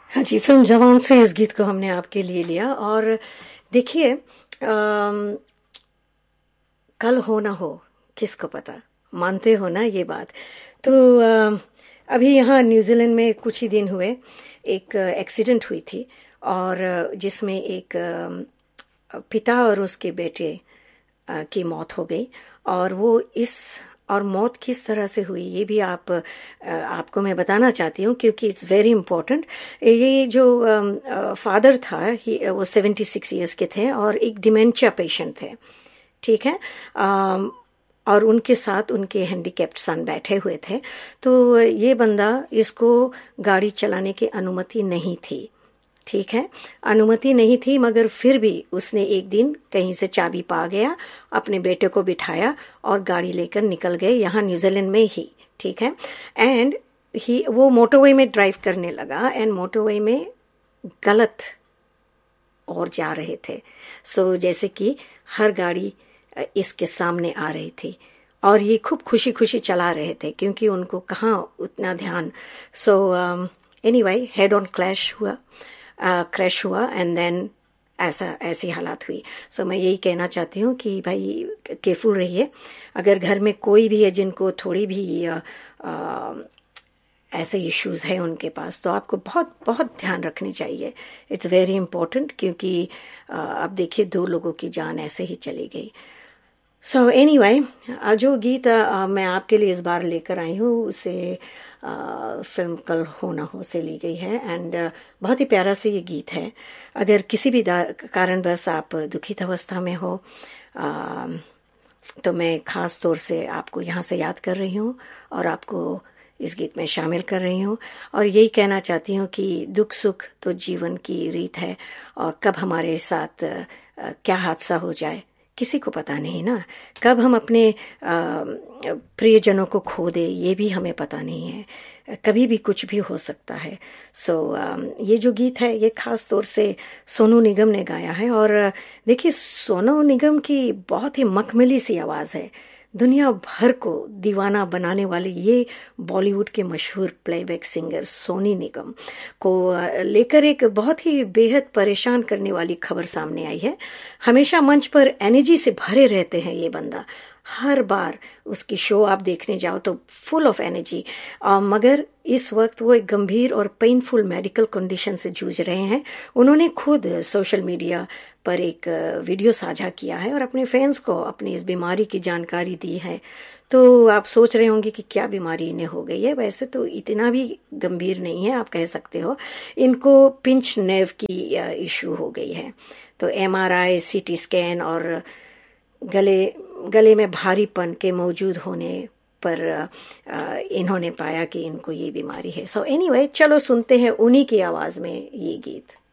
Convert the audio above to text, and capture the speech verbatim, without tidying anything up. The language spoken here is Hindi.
हाँ जी, फिल्म जवान से इस गीत को हमने आपके लिए लिया। और देखिए, अम, कल हो ना हो किसको पता, मानते हो ना ये बात। तो अम, अभी यहाँ न्यूजीलैंड में कुछ ही दिन हुए एक एक्सीडेंट हुई थी, और अ, जिसमें एक अम, पिता और उसके बेटे अ, की मौत हो गई। और वो इस और मौत किस तरह से हुई ये भी आप अ, आपको मैं बताना चाहती हूँ, क्योंकि इट्स वेरी इम्पोर्टेंट। ये जो फादर था, ही वो सेवेंटी सिक्स ईयर्स के थे और एक डिमेंशिया पेशेंट थे, ठीक है। अम, और उनके साथ उनके हैंडीकैप्ड सन बैठे हुए थे। तो ये बंदा, इसको गाड़ी चलाने की अनुमति नहीं थी, ठीक है, अनुमति नहीं थी, मगर फिर भी उसने एक दिन कहीं से चाबी पा गया, अपने बेटे को बिठाया और गाड़ी लेकर निकल गए, यहाँ न्यूजीलैंड में ही, ठीक है। एंड ही वो मोटरवे में ड्राइव करने लगा, एंड मोटरवे में गलत और जा रहे थे। सो so, जैसे कि हर गाड़ी अ, इसके सामने आ रही थी, और ये खूब खुशी खुशी चला रहे थे, क्योंकि उनको कहाँ उतना ध्यान। So anyway, head on clash हुआ, क्रैश हुआ, एंड देन ऐसा ऐसी हालात हुई। सो so, मैं यही कहना चाहती हूँ कि भाई केयरफुल रहिए। अगर घर में कोई भी है जिनको थोड़ी भी आ, आ, ऐसे इश्यूज है उनके पास, तो आपको बहुत बहुत ध्यान रखनी चाहिए। इट्स वेरी इंपॉर्टेंट, क्योंकि आ, अब देखिए दो लोगों की जान ऐसे ही चली गई। सो एनीवे, जो गीत आ, मैं आपके लिए इस बार लेकर आई हूँ उसे आ, फिल्म कल हो ना हो से ली गई है। एंड बहुत ही प्यारा से ये गीत है। अगर किसी भी कारणवश आप दुखित अवस्था में हो, आ, तो मैं खास तौर से आपको यहाँ से याद कर रही हूँ और आपको इस गीत में शामिल कर रही हूँ, और यही कहना चाहती हूँ कि दुख सुख तो जीवन की रीत है, और कब हमारे साथ आ, क्या हादसा हो जाए किसी को पता नहीं ना। कब हम अपने प्रियजनों को खो दे ये भी हमें पता नहीं है, कभी भी कुछ भी हो सकता है। सो so, ये जो गीत है ये खास तौर से सोनू निगम ने गाया है। और देखिए, सोनू निगम की बहुत ही मखमली सी आवाज़ है, दुनिया भर को दीवाना बनाने वाले ये बॉलीवुड के मशहूर प्लेबैक सिंगर सोनी निगम को लेकर एक बहुत ही बेहद परेशान करने वाली खबर सामने आई है। हमेशा मंच पर एनर्जी से भरे रहते हैं ये बंदा, हर बार उसकी शो आप देखने जाओ तो फुल ऑफ एनर्जी, मगर इस वक्त वो एक गंभीर और पेनफुल मेडिकल कंडीशन से जूझ रहे हैं। उन्होंने खुद सोशल मीडिया पर एक वीडियो साझा किया है और अपने फैंस को अपनी इस बीमारी की जानकारी दी है। तो आप सोच रहे होंगे कि क्या बीमारी इन्हें हो गई है। वैसे तो इतना भी गंभीर नहीं है, आप कह सकते हो इनको पिंच नर्व की इशू हो गई है। तो एमआरआई, सीटी स्कैन और गले गले में भारीपन के मौजूद होने पर इन्होंने पाया कि इनको ये बीमारी है। सो एनीवे, चलो सुनते हैं उन्हीं की आवाज में ये गीत।